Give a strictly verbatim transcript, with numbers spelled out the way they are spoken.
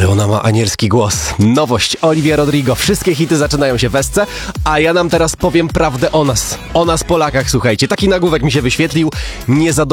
Ale ona ma anielski głos. Nowość Olivia Rodrigo. Wszystkie hity zaczynają się w esce, a ja nam teraz powiem prawdę o nas. O nas Polakach, słuchajcie. Taki nagłówek mi się wyświetlił. Nie